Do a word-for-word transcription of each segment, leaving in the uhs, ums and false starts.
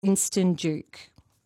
Winston Duke?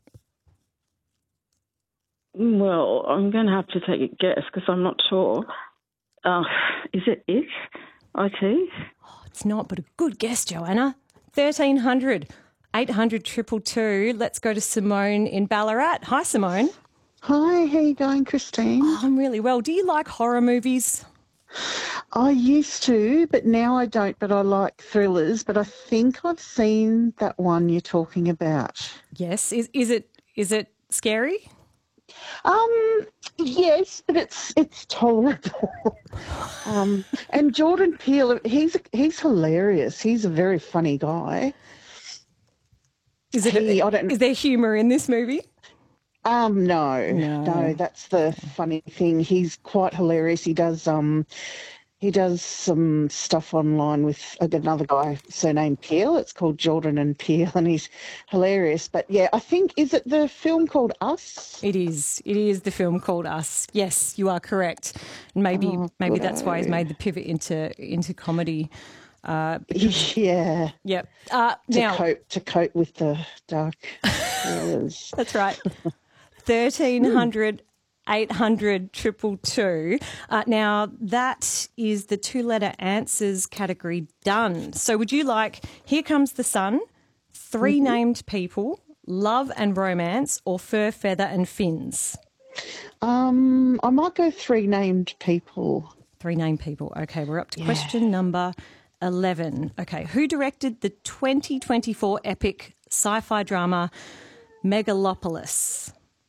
Well, I'm going to have to take a guess because I'm not sure. Uh, is it it? I T? Oh, it's not, but a good guess, Joanna. thirteen hundred, eight hundred, two two two. Let's go to Simone in Ballarat. Hi, Simone. Hi, how you going, Christine? Oh, I'm really well. Do you like horror movies? I used to, but now I don't, but I like thrillers. But I think I've seen that one you're talking about. Yes. Is is it is it scary? Um, yes, but it's it's tolerable. um, and Jordan Peele, he's he's hilarious. He's a very funny guy. Is it? He, a, I don't, is there humour in this movie? Um, no, No. no, that's the funny thing. He's quite hilarious. He does um, he does some stuff online with another guy surnamed Peel. It's called Jordan and Peel, and he's hilarious. But yeah, I think, is it the film called Us? It is. It is the film called Us. Yes, you are correct. Maybe Oh, maybe that's why he's good. made the pivot into into comedy. Uh, Yeah. yep. Uh, To now cope to cope with the dark thrillers. that's right. thirteen hundred, eight hundred, two two two. Uh, now, that is the two-letter answers category done. So would you like Here Comes the Sun, Three Mm-hmm. Named People, Love and Romance, or Fur, Feather and Fins? Um, I might go Three Named People. Three named people. Okay, we're up to question number eleven. Okay, who directed the twenty twenty-four epic sci-fi drama Megalopolis?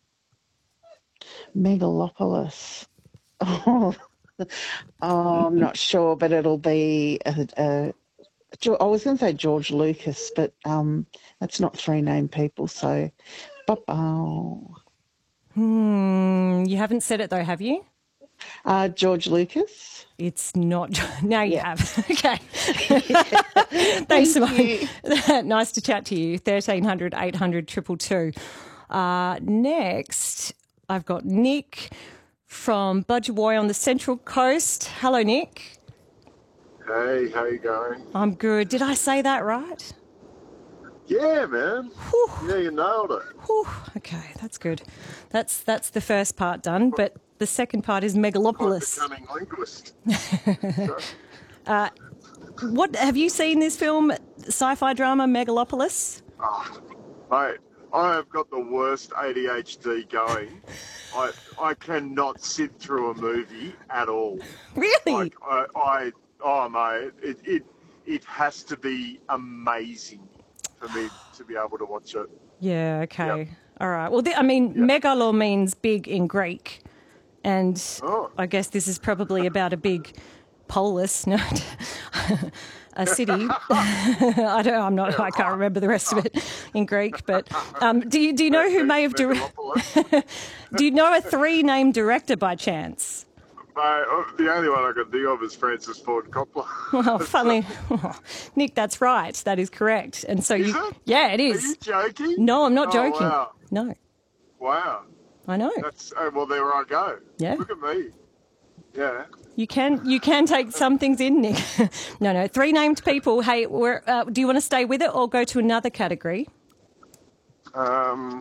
Megalopolis. Oh, oh, I'm not sure, but it'll be. A, a, I was going to say George Lucas, but um, that's not Three Named People. So, oh, Hmm, you haven't said it though, have you? uh, George Lucas. It's not. Now you Yeah. have. Okay. Thanks, Thank Simone. you. Nice to chat to you. thirteen hundred, eight hundred, two two two. Uh, next, I've got Nick from Budgerooi on the Central Coast. Hello, Nick. Hey, how you going? I'm good. Did I say that right? Yeah, man. Whew. Yeah, you nailed it. Whew. Okay, that's good. That's that's the first part done, but the second part is Megalopolis. Quite becoming linguist. What have you seen this film, sci-fi drama Megalopolis? Oh, mate, I have got the worst A D H D going. I I cannot sit through a movie at all. Really? Like I, I oh mate, it, it it has to be amazing for me to be able to watch it. Yeah, okay. Yep. All right. Well, th- I mean, megalo means big in Greek. And Oh. I guess this is probably about a big polis, no, a city. I don't. I'm not. I can't remember the rest of it in Greek. But um, do you do you know who may have directed? Megalopolis. Do you know a three-name director by chance? Mate, uh, the only one I can think of is Francis Ford Coppola. Well, funnily, Nick, that's right. That is correct. And so Is you, it? yeah, it Are is. you joking? No, I'm not Oh, joking. wow. No, Wow. I know. That's oh, well. There I go. Yeah. Look at me. Yeah. You can you can take some things in, Nick. no, no. Three named people. Hey, we're, uh, do you want to stay with it or go to another category? Um.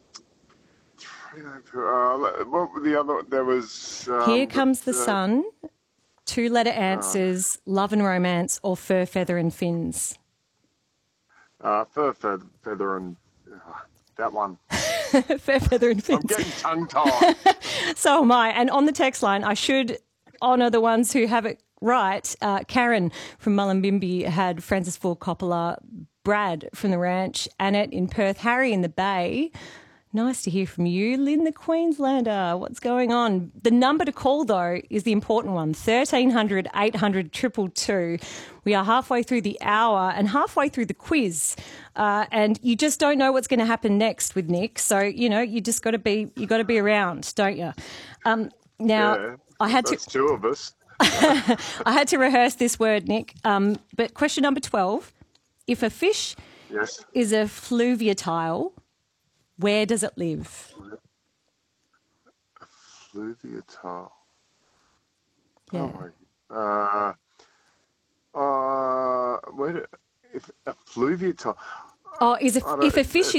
Uh, what were the other? There was. Um, Here Comes the uh, Sun. Two-letter answers: Love and Romance, or Fur, Feather and Fins. Uh, fur, feather, feather, and uh, that one. Fur, Feather and I'm Fins. getting tongue-tied. So am I. And on the text line, I should honour the ones who have it right. Uh, Karen from Mullumbimby had Francis Ford Coppola, Brad from the Ranch, Annette in Perth, Harry in the Bay. Nice to hear from you. Lynn the Queenslander, what's going on? The number to call, though, is the important one, thirteen hundred, eight hundred, two two two. We are halfway through the hour and halfway through the quiz, uh, and you just don't know what's going to happen next with Nick. So, you know, you just got to be you got to be around, don't you? Um, now, Yeah, I had that's to two of us. I had to rehearse this word, Nick. Um, but question number twelve, if a fish Yes. is a fluviatile, where does it live? Fluviatile. Yeah. Oh my. Uh. Uh. Where? do- If a fluviatile. Oh, is a, I don't- if a fish